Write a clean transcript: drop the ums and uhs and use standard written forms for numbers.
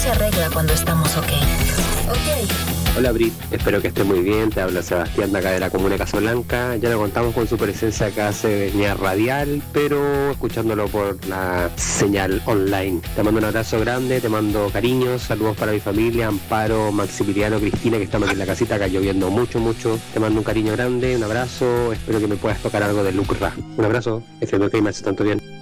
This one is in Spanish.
se arregla cuando estamos ok. Hola Brit, espero que estés muy bien, te habla Sebastián de acá de la comuna de Casablanca. Ya no contamos con su presencia acá hace señal radial, pero escuchándolo por la señal online. Te mando un abrazo grande, te mando cariños, saludos para mi familia, Amparo, Maximiliano, Cristina, que estamos aquí en la casita, acá lloviendo mucho. Te mando un cariño grande, un abrazo, espero que me puedas tocar algo de Lucra. Un abrazo, espero que me hace tanto bien.